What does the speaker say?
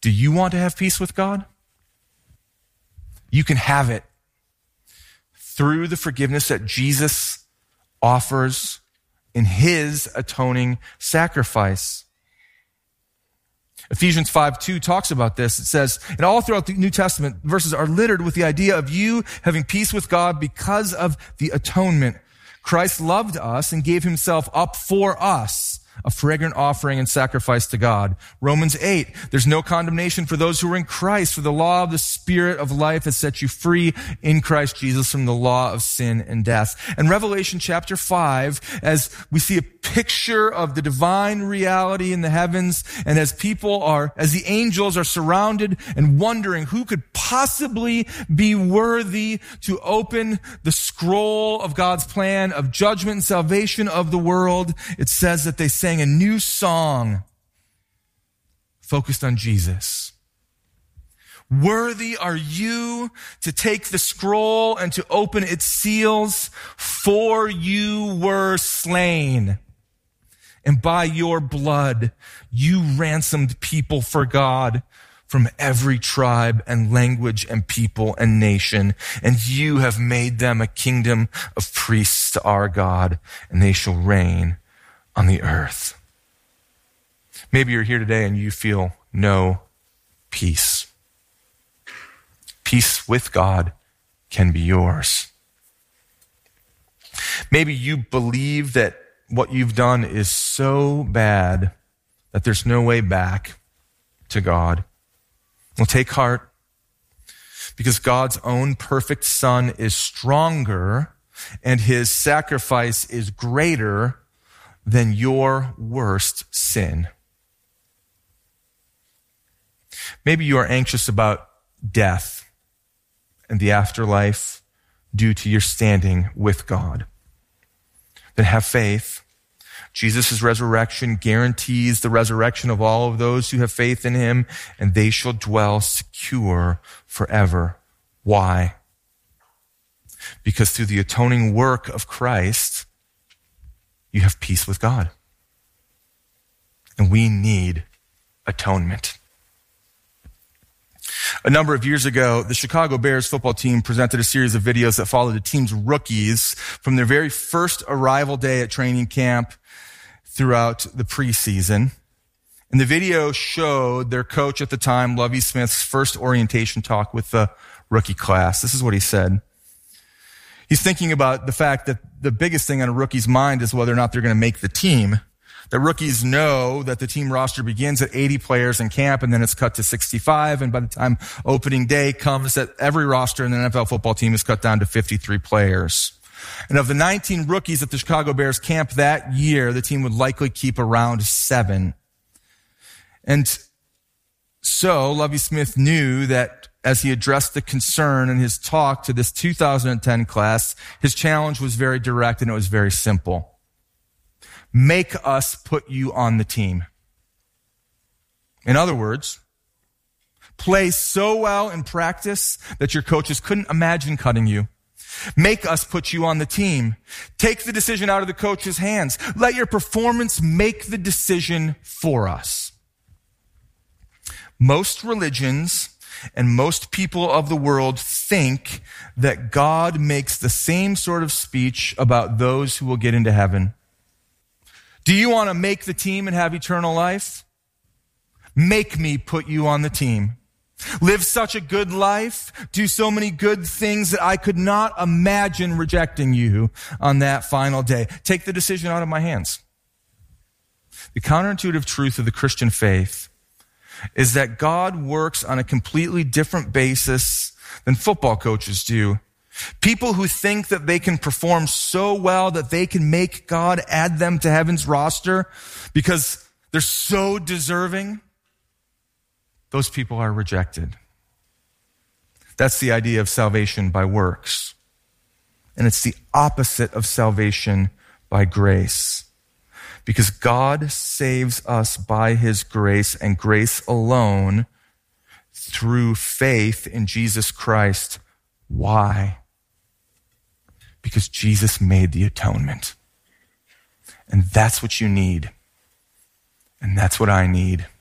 Do you want to have peace with God? You can have it through the forgiveness that Jesus offers in his atoning sacrifice. Ephesians 5:2 talks about this. It says, and all throughout the New Testament, verses are littered with the idea of you having peace with God because of the atonement. Christ loved us and gave himself up for us, a fragrant offering and sacrifice to God. Romans 8, there's no condemnation for those who are in Christ, for the law of the Spirit of life has set you free in Christ Jesus from the law of sin and death. And Revelation chapter 5, as we see a picture of the divine reality in the heavens, and as the angels are surrounded and wondering who could possibly be worthy to open the scroll of God's plan of judgment and salvation of the world, it says that they sang a new song focused on Jesus. Worthy are you to take the scroll and to open its seals, for you were slain. And by your blood, you ransomed people for God from every tribe and language and people and nation. And you have made them a kingdom of priests to our God, and they shall reign on the earth. Maybe you're here today and you feel no peace. Peace with God can be yours. Maybe you believe that what you've done is so bad that there's no way back to God. Well, take heart, because God's own perfect Son is stronger and his sacrifice is greater than your worst sin. Maybe you are anxious about death and the afterlife due to your standing with God. Then have faith. Jesus' resurrection guarantees the resurrection of all of those who have faith in him, and they shall dwell secure forever. Why? Because through the atoning work of Christ, you have peace with God. And we need atonement. A number of years ago, the Chicago Bears football team presented a series of videos that followed the team's rookies from their very first arrival day at training camp throughout the preseason. And the video showed their coach at the time, Lovie Smith's first orientation talk with the rookie class. This is what he said. He's thinking about the fact that the biggest thing on a rookie's mind is whether or not they're going to make the team. The rookies know that the team roster begins at 80 players in camp, and then it's cut to 65. And by the time opening day comes, that every roster in the NFL football team is cut down to 53 players. And of the 19 rookies at the Chicago Bears camp that year, the team would likely keep around 7. And so Lovie Smith knew that as he addressed the concern in his talk to this 2010 class, his challenge was very direct and it was very simple. Make us put you on the team. In other words, play so well in practice that your coaches couldn't imagine cutting you. Make us put you on the team. Take the decision out of the coach's hands. Let your performance make the decision for us. Most religions and most people of the world think that God makes the same sort of speech about those who will get into heaven. Do you want to make the team and have eternal life? Make me put you on the team. Live such a good life, do so many good things that I could not imagine rejecting you on that final day. Take the decision out of my hands. The counterintuitive truth of the Christian faith is that God works on a completely different basis than football coaches do. People who think that they can perform so well that they can make God add them to heaven's roster because they're so deserving, those people are rejected. That's the idea of salvation by works. And it's the opposite of salvation by grace. Because God saves us by his grace and grace alone through faith in Jesus Christ. Why? Because Jesus made the atonement. And that's what you need. And that's what I need.